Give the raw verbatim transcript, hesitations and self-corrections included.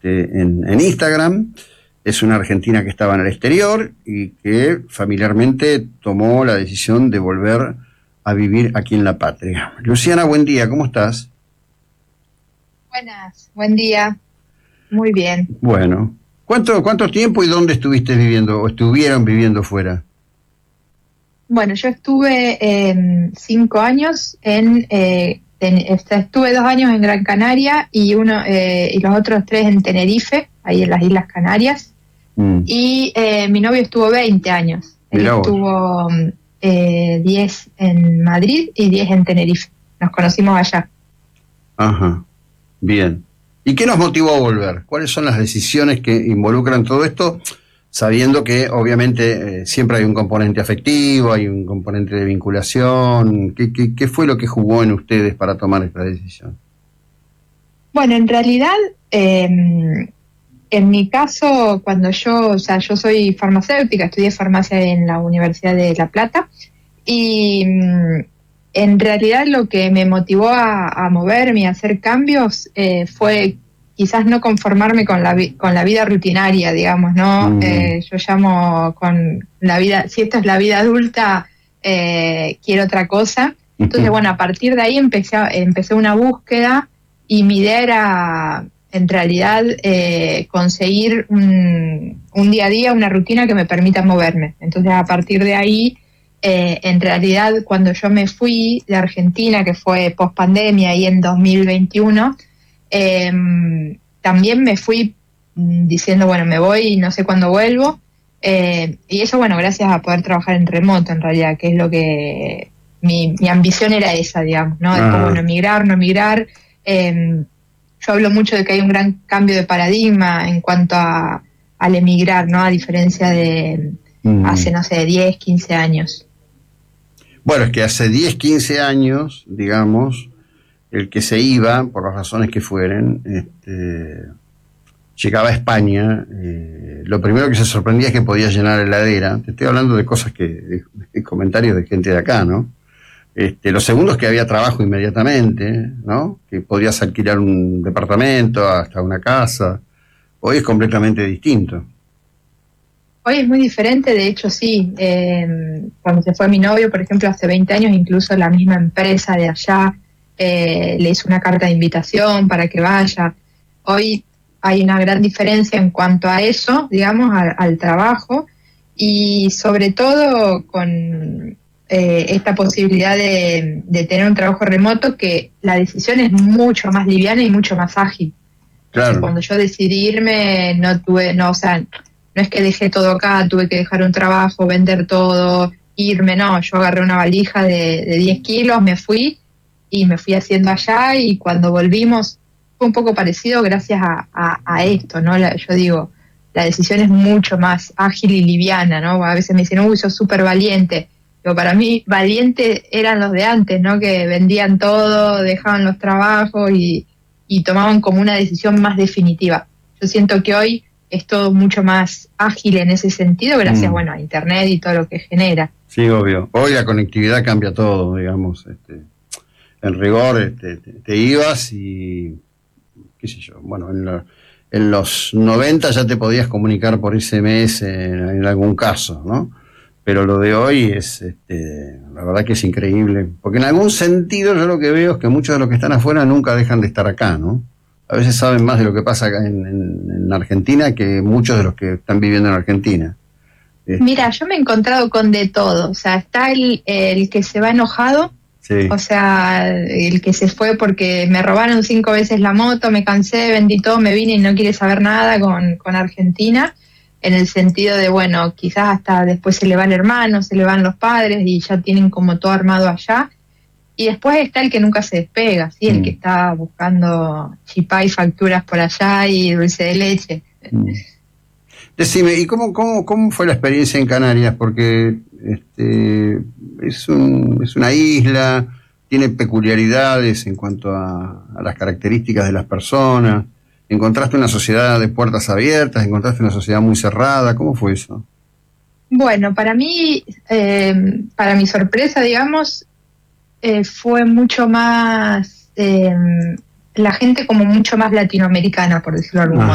este, en, en Instagram. Es una argentina que estaba en el exterior y que familiarmente tomó la decisión de volver a vivir aquí en la patria. Luciana, buen día, ¿cómo estás? Buenas, buen día. Muy bien. Bueno, ¿cuánto, cuánto tiempo y dónde estuviste viviendo o estuvieron viviendo fuera? Bueno, yo estuve eh, cinco años en, eh, ten, estuve dos años en Gran Canaria y uno eh, y los otros tres en Tenerife, ahí en las Islas Canarias. Mm. Y eh, mi novio estuvo veinte años. Él Mirá estuvo eh, diez en Madrid y diez en Tenerife. Nos conocimos allá. Ajá, bien. ¿Y qué nos motivó a volver? ¿Cuáles son las decisiones que involucran todo esto? Sabiendo que obviamente eh, siempre hay un componente afectivo, hay un componente de vinculación. ¿Qué, qué, qué fue lo que jugó en ustedes para tomar esta decisión? Bueno, en realidad, eh, en mi caso, cuando yo, o sea, yo soy farmacéutica, estudié farmacia en la Universidad de La Plata y en realidad lo que me motivó a, a moverme y a hacer cambios eh, fue quizás no conformarme con la, vi- con la vida rutinaria, digamos, ¿no? Mm. Eh, yo llamo con la vida, si esto es la vida adulta, eh, quiero otra cosa. Entonces, bueno, a partir de ahí empecé, a, empecé una búsqueda y mi idea era, en realidad, eh, conseguir un, un día a día, una rutina que me permita moverme. Entonces, a partir de ahí, eh, en realidad, cuando yo me fui de Argentina, que fue post pandemia, ahí en dos mil veintiuno, eh, también me fui diciendo, bueno, me voy y no sé cuándo vuelvo. Eh, y eso, bueno, gracias a poder trabajar en remoto, en realidad, que es lo que mi, mi ambición era esa, digamos, ¿no? Después, bueno, emigrar, no emigrar. Eh, yo hablo mucho de que hay un gran cambio de paradigma en cuanto a al emigrar, ¿no? A diferencia de mm. hace, no sé, diez, quince años. Bueno, es que hace diez, quince años, digamos, el que se iba, por las razones que fueren, este, llegaba a España, eh, lo primero que se sorprendía es que podía llenar la heladera. Te estoy hablando de cosas que, de, de comentarios de gente de acá, ¿no? Este, lo segundo es que había trabajo inmediatamente, ¿no? Que podías alquilar un departamento, hasta una casa. Hoy es completamente distinto. Hoy es muy diferente, de hecho sí. Eh, cuando se fue mi novio, por ejemplo, hace veinte años, incluso la misma empresa de allá eh, le hizo una carta de invitación para que vaya. Hoy hay una gran diferencia en cuanto a eso, digamos, al, al trabajo y sobre todo con eh, esta posibilidad de, de tener un trabajo remoto que la decisión es mucho más liviana y mucho más ágil. Claro. Entonces, cuando yo decidí irme, no tuve, no, o sea, no es que dejé todo acá, tuve que dejar un trabajo, vender todo, irme, no, yo agarré una valija de, de diez kilos, me fui y me fui haciendo allá y cuando volvimos fue un poco parecido gracias a, a, a esto, ¿no? La, yo digo, la decisión es mucho más ágil y liviana, ¿no? A veces me dicen, uy, sos súper valiente. Pero para mí, valiente eran los de antes, ¿no? Que vendían todo, dejaban los trabajos y, y tomaban como una decisión más definitiva. Yo siento que hoy es todo mucho más ágil en ese sentido, gracias, mm. bueno, a Internet y todo lo que genera. Sí, obvio. Hoy la conectividad cambia todo, digamos. Este, en rigor, este, te, te ibas y, qué sé yo, bueno, en, lo, en los noventa ya te podías comunicar por S M S en, en algún caso, ¿no? Pero lo de hoy es, este, la verdad que es increíble. Porque en algún sentido yo lo que veo es que muchos de los que están afuera nunca dejan de estar acá, ¿no? A veces saben más de lo que pasa acá en, en, en Argentina que muchos de los que están viviendo en Argentina. Este. Mira, yo me he encontrado con de todo. O sea, está el, el que se va enojado, sí. O sea, el que se fue porque me robaron cinco veces la moto, me cansé, vendí todo, me vine y no quiere saber nada con, con Argentina, en el sentido de, bueno, quizás hasta después se le va el hermano, se le van los padres y ya tienen como todo armado allá. Y después está el que nunca se despega, ¿sí? El mm. que está buscando chipá y facturas por allá y dulce de leche. Mm. Decime, ¿y cómo, cómo, cómo fue la experiencia en Canarias? Porque este, es, un, es una isla, tiene peculiaridades en cuanto a, a las características de las personas. ¿Encontraste una sociedad de puertas abiertas? ¿Encontraste una sociedad muy cerrada? ¿Cómo fue eso? Bueno, para mí, eh, para mi sorpresa, digamos, Eh, fue mucho más, eh, la gente como mucho más latinoamericana, por decirlo de algún modo.